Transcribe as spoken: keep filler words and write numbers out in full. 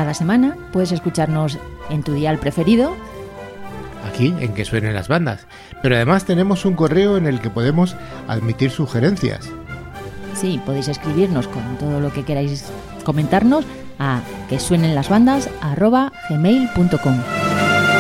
Cada semana puedes escucharnos en tu dial preferido, aquí en Que Suenen las Bandas. Pero además tenemos un correo en el que podemos admitir sugerencias. Sí, podéis escribirnos con todo lo que queráis comentarnos a que suenen las bandas arroba gmail punto com.